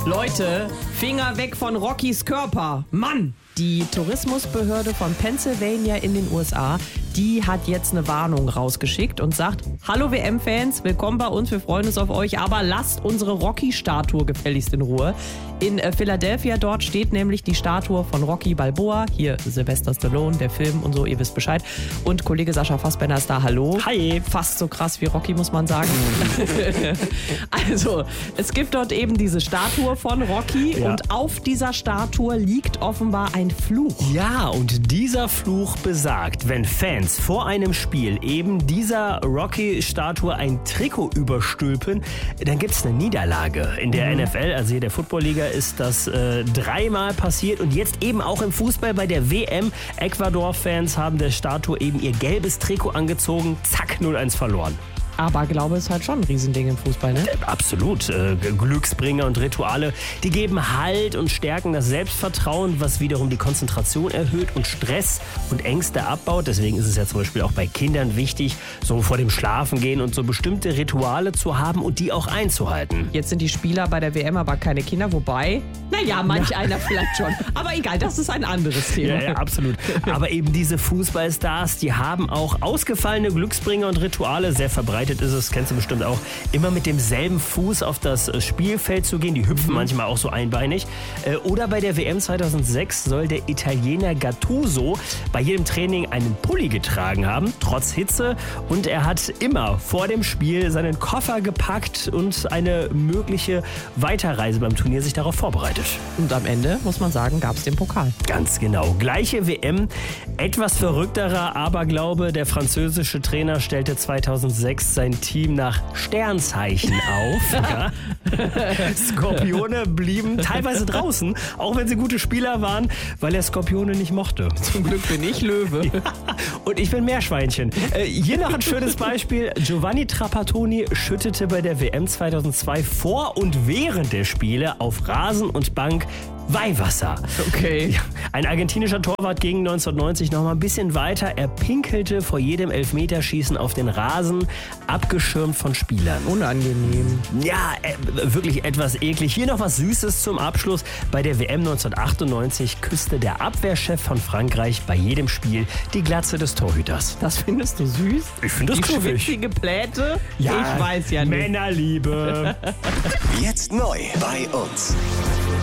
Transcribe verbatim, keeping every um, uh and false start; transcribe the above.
Leute, Finger weg von Rockys Körper. Mann! Die Tourismusbehörde von Pennsylvania in den U S A, die hat jetzt eine Warnung rausgeschickt und sagt, hallo W M-Fans, willkommen bei uns, wir freuen uns auf euch, aber lasst unsere Rocky-Statue gefälligst in Ruhe. In äh, Philadelphia dort steht nämlich die Statue von Rocky Balboa, hier Sylvester Stallone, der Film und so, ihr wisst Bescheid. Und Kollege Sascha Fassbender ist da, hallo. Hi. Fast so krass wie Rocky, muss man sagen. Also, es gibt dort eben diese Statue von Rocky Ja. und auf dieser Statue liegt offenbar ein Fluch. Ja, und dieser Fluch besagt, wenn Fans vor einem Spiel eben dieser Rocky-Statue ein Trikot überstülpen, dann gibt es eine Niederlage. In der Mhm. N F L, also hier der Footballliga, ist das äh, dreimal passiert und jetzt eben auch im Fußball bei der W M. Ecuador-Fans haben der Statue eben ihr gelbes Trikot angezogen, zack, null eins verloren. Aber Glaube ist halt schon ein Riesending im Fußball, ne? Äh, Absolut. Äh, Glücksbringer und Rituale, die geben Halt und stärken das Selbstvertrauen, was wiederum die Konzentration erhöht und Stress und Ängste abbaut. Deswegen ist es ja zum Beispiel auch bei Kindern wichtig, so vor dem Schlafengehen und so bestimmte Rituale zu haben und die auch einzuhalten. Jetzt sind die Spieler bei der W M aber keine Kinder, wobei, naja, manch einer vielleicht schon. Aber egal, das ist ein anderes Thema. Ja, ja, absolut. Aber eben diese Fußballstars, die haben auch ausgefallene Glücksbringer und Rituale. Sehr verbreitet ist es, kennst du bestimmt auch, immer mit demselben Fuß auf das Spielfeld zu gehen. Die hüpfen manchmal auch so einbeinig. Äh, Oder bei der W M zweitausendsechs soll der Italiener Gattuso bei jedem Training einen Pulli getragen haben, trotz Hitze. Und er hat immer vor dem Spiel seinen Koffer gepackt und eine mögliche Weiterreise beim Turnier sich darauf vorbereitet. Und am Ende, muss man sagen, gab es den Pokal. Ganz genau. Gleiche W M, etwas verrückterer Aberglaube. Der französische Trainer stellte zweitausendsechs sein Team nach Sternzeichen auf. Ja. Skorpione blieben teilweise draußen, auch wenn sie gute Spieler waren, weil er Skorpione nicht mochte. Zum Glück bin ich Löwe. Ja. Und ich bin Meerschweinchen. Äh, hier noch ein schönes Beispiel. Giovanni Trapattoni schüttete bei der W M zweitausendzwei vor und während der Spiele auf Rasen und Bank Weihwasser. Okay. Ja, ein argentinischer Torwart ging neunzehnhundertneunzig noch mal ein bisschen weiter. Er pinkelte vor jedem Elfmeterschießen auf den Rasen, abgeschirmt von Spielern. Unangenehm. Ja, äh, wirklich etwas eklig. Hier noch was Süßes zum Abschluss. Bei der W M neunzehnhundertachtundneunzig küsste der Abwehrchef von Frankreich bei jedem Spiel die Glatze des Torhüters. Das findest du süß? Ich finde das Die knuffig. schwitzige Pläte? Ja, Ich weiß ja nicht. Männerliebe. Jetzt neu bei uns.